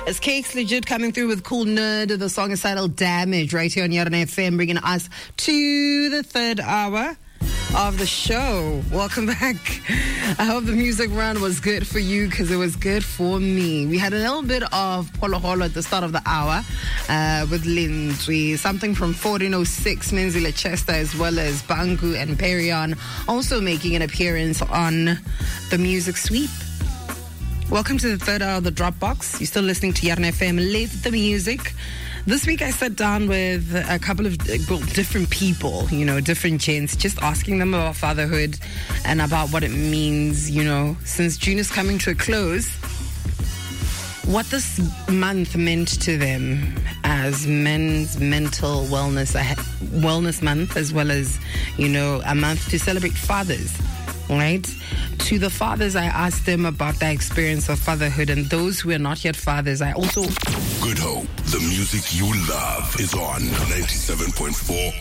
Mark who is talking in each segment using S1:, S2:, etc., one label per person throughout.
S1: As Cakes Legit coming through with Cool Nerd. The song is titled Damage right here on Yarana FM, bringing us to the third hour of the show. Welcome back. I hope the music run was good for you because it was good for me. We had a little bit of Polo Holo at the start of the hour with Lindri, something from 1406, Menzile Chester, as well as Bangu and Perion also making an appearance on the music sweep. Welcome to the third hour of the Dropbox. You're still listening to Yarna FM, Live the Music. This week I sat down with a couple of different people, different gents, just asking them about fatherhood and about what it means, since June is coming to a close, what this month meant to them as Men's Mental Wellness Month, as well as, a month to celebrate fathers. Right? To the fathers, I asked them about their experience of fatherhood, and those who are not yet fathers, I also...
S2: Good Hope, the music you love is on 97.4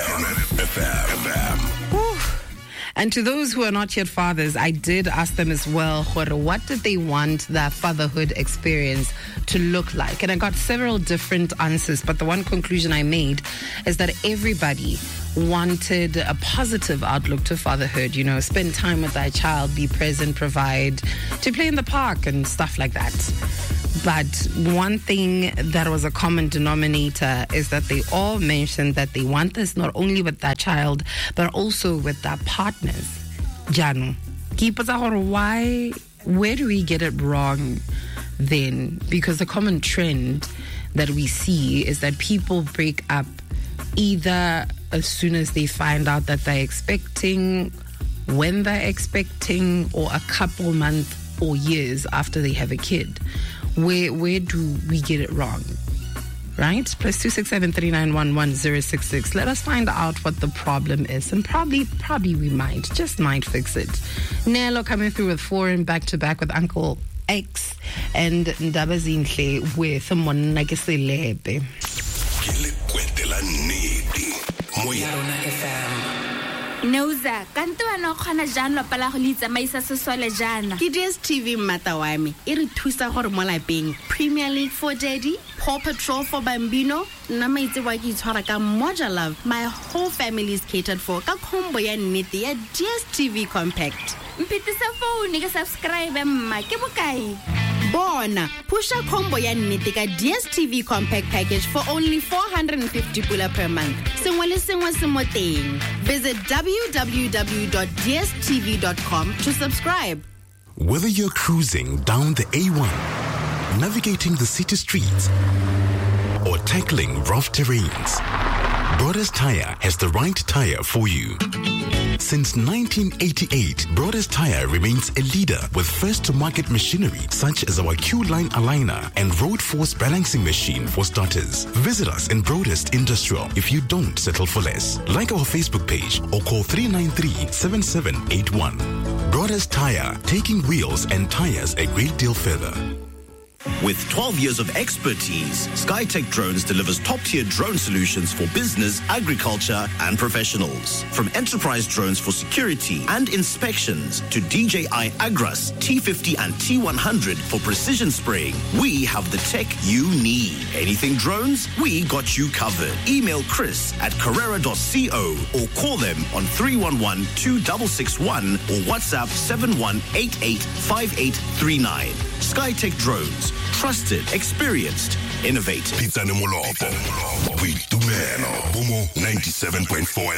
S2: FM.
S1: Whew. And to those who are not yet fathers, I did ask them as well, what did they want their fatherhood experience to look like? And I got several different answers, but the one conclusion I made is that everybody wanted a positive outlook to fatherhood, spend time with their child, be present, provide, to play in the park and stuff like that. But one thing that was a common denominator is that they all mentioned that they want this not only with their child, but also with their partners. Janu, where do we get it wrong then? Because the common trend that we see is that people break up either as soon as they find out that they're expecting, when they're expecting, or a couple months or years after they have a kid. Where do we get it wrong? Right? +267 3911 066. Let us find out what the problem is, and probably we might fix it. Nelo coming through with 4 and back to back with Uncle X, and Ndaba Zinhle with Monna Keselebe.
S3: Neuza, kanto ana khona jana pala go litsa maisa sesole jana.
S4: Ke DStv mmata wa me e re thusa gore mo lapeng Premier League for Daddy, Paw Patrol for Bambino, nna maitse wa ke itshwara ka Moja Love. My whole family is catered for ka combo ya nnete ya DStv Compact.
S3: Mpitisa phone ke subscribe mma ke bokae?
S4: Bona, pusha combo ya nnete ka DStv Compact package for only 450 pula per month. Sengwe le sengwe se mo teng. Visit www.dstv.com to subscribe.
S2: Whether you're cruising down the A1, navigating the city streets, or tackling rough terrains, Brothers Tire has the right tire for you. Since 1988, Brothers Tire remains a leader with first-to-market machinery such as our Q-Line aligner and Road Force balancing machine for starters. Visit us in Broadest Industrial if you don't settle for less. Like our Facebook page or call 393-7781. Brothers Tire, taking wheels and tires a great deal further.
S5: With 12 years of expertise, SkyTech Drones delivers top-tier drone solutions for business, agriculture, and professionals. From enterprise drones for security and inspections to DJI Agras T50 and T100 for precision spraying, we have the tech you need. Anything drones? We got you covered. Email Chris at carrera.co or call them on 311-2661 or WhatsApp 71885839. SkyTech Drones. Trusted, experienced, innovative.
S2: Pizza Nemolopo. We do 97.4